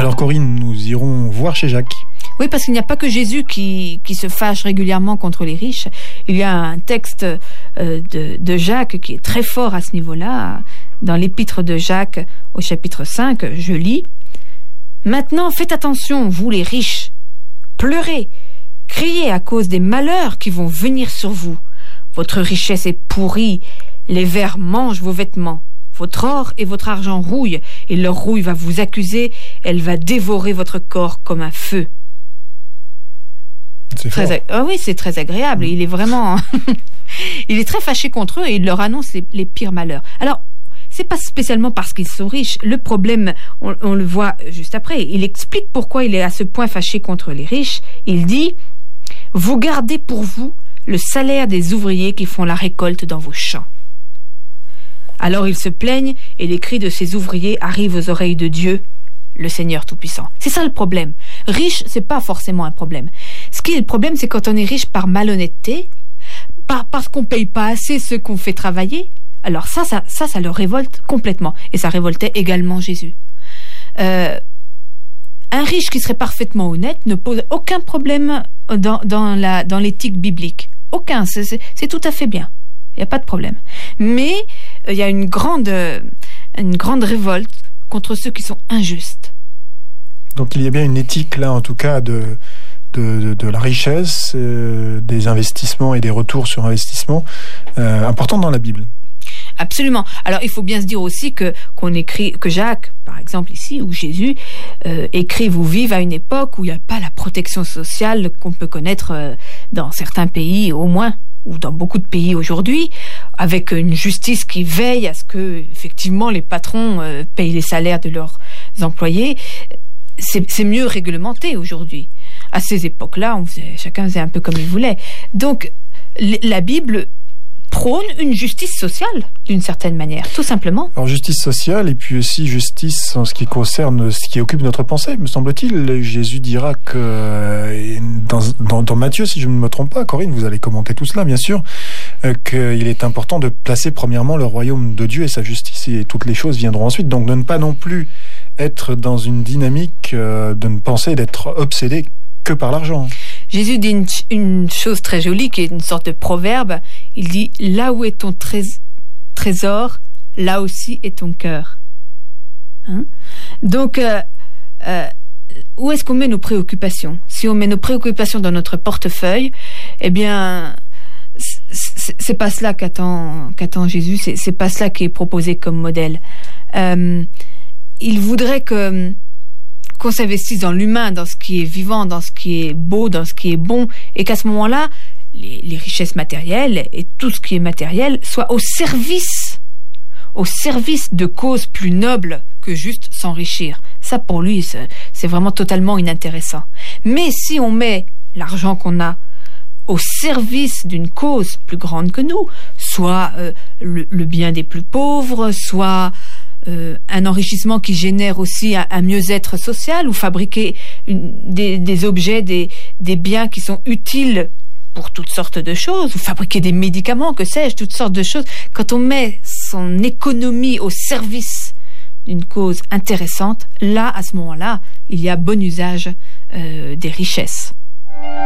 Alors Corinne, nous irons voir chez Jacques. Oui, parce qu'il n'y a pas que Jésus qui se fâche régulièrement contre les riches. Il y a un texte de Jacques qui est très fort à ce niveau-là. Dans l'épître de Jacques, au chapitre 5, je lis « Maintenant, faites attention, vous les riches. Pleurez, criez à cause des malheurs qui vont venir sur vous. Votre richesse est pourrie, les vers mangent vos vêtements. Votre or et votre argent rouillent, et leur rouille va vous accuser, elle va dévorer votre corps comme un feu. » C'est fort. Oui, c'est très agréable. Il est vraiment... il est très fâché contre eux et il leur annonce les pires malheurs. Alors, c'est pas spécialement parce qu'ils sont riches. Le problème, on le voit juste après. Il explique pourquoi il est à ce point fâché contre les riches. Il dit « Vous gardez pour vous le salaire des ouvriers qui font la récolte dans vos champs. » Alors ils se plaignent et les cris de ces ouvriers arrivent aux oreilles de Dieu, le Seigneur Tout-Puissant. C'est ça le problème. Riche, c'est pas forcément un problème. Ce qui est le problème, c'est quand on est riche par malhonnêteté, parce qu'on paye pas assez ceux qu'on fait travailler. Alors ça le révolte complètement. Et ça révoltait également Jésus. Un riche qui serait parfaitement honnête ne pose aucun problème dans l'éthique biblique. Aucun. C'est tout à fait bien. Il n'y a pas de problème. Mais il y a une grande révolte contre ceux qui sont injustes. Donc il y a bien une éthique là, en tout cas, de la richesse, des investissements et des retours sur investissement importants dans la Bible. Absolument. Alors il faut bien se dire aussi que Jacques, par exemple ici, ou Jésus, écrivent ou vivent à une époque où il n'y a pas la protection sociale qu'on peut connaître dans certains pays au moins, ou dans beaucoup de pays aujourd'hui, avec une justice qui veille à ce que, effectivement, les patrons payent les salaires de leurs employés. C'est mieux réglementé aujourd'hui. À ces époques-là, chacun faisait un peu comme il voulait. Donc, la Bible prône une justice sociale, d'une certaine manière, tout simplement. Alors, justice sociale et puis aussi justice en ce qui concerne ce qui occupe notre pensée, me semble-t-il. Jésus dira que, dans Matthieu, si je ne me trompe pas, Corinne, vous allez commenter tout cela, bien sûr, qu'il est important de placer premièrement le royaume de Dieu et sa justice, et toutes les choses viendront ensuite. Donc, de ne pas non plus être dans une dynamique de ne penser d'être obsédé que par l'argent. Jésus dit une chose très jolie qui est une sorte de proverbe. Il dit « Là où est ton trésor, là aussi est ton cœur. » Donc, où est-ce qu'on met nos préoccupations ? Si on met nos préoccupations dans notre portefeuille, eh bien, c'est pas cela qu'attend Jésus, c'est pas cela qui est proposé comme modèle. Il voudrait qu'on s'investisse dans l'humain, dans ce qui est vivant, dans ce qui est beau, dans ce qui est bon, et qu'à ce moment-là, les richesses matérielles et tout ce qui est matériel soient au service de causes plus nobles que juste s'enrichir. Ça, pour lui, c'est vraiment totalement inintéressant. Mais si on met l'argent qu'on a au service d'une cause plus grande que nous, soit le bien des plus pauvres, soit un enrichissement qui génère aussi un mieux-être social, ou fabriquer des objets, des biens qui sont utiles pour toutes sortes de choses, ou fabriquer des médicaments, que sais-je, toutes sortes de choses. Quand on met son économie au service d'une cause intéressante, là, à ce moment-là, il y a bon usage des richesses.